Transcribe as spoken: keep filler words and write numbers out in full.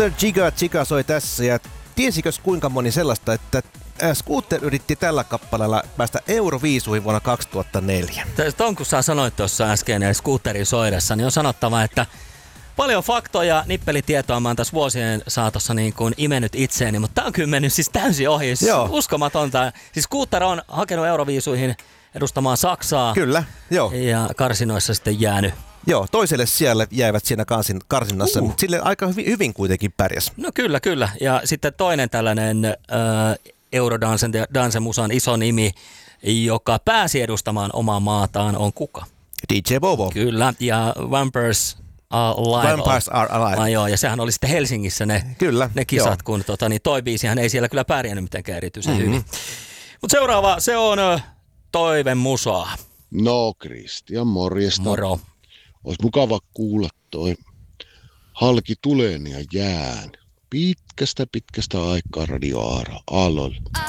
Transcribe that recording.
mister Giga Giga soi tässä ja tiesikös kuinka moni sellaista, että Scooter yritti tällä kappaleella päästä Euroviisuihin vuonna kaksituhattaneljä. Ton kun sä sanoit tuossa äsken Scooterin soidessa, niin on sanottava, että paljon faktoja, nippelitietoa mä oon tässä vuosien saatossa niin kuin imennyt itseeni, mutta tää on kyllä mennyt siis täysin ohi. Siis uskomatonta. Siis Scooter on hakenut Euroviisuihin edustamaan Saksaa. Kyllä, joo. Ja karsinoissa sitten jäänyt. Joo, toiselle siellä jäivät siinä karsin, karsinnassa, uh. mutta sille aika hyvin, hyvin kuitenkin pärjäs. No kyllä, kyllä. Ja sitten toinen tällainen äh, Eurodansen Dansen musan iso nimi, joka pääsi edustamaan omaa maataan, on kuka? D J Bobo. Kyllä, ja Vampires Alive. Vampires are alive. Ah, joo, ja sehän oli sitten Helsingissä ne, kyllä, ne kisat, joo. kun tota, niin toi biisihän ei siellä kyllä pärjännyt mitenkään erityisen mm-hmm. hyvin. Mutta seuraava, se on Toive musaa. No Kristian, morjesta. Moro. Olisi mukava kuulla toi Halki tuleen ja jään. Pitkästä pitkästä aikaa Radio Aara Aallolla.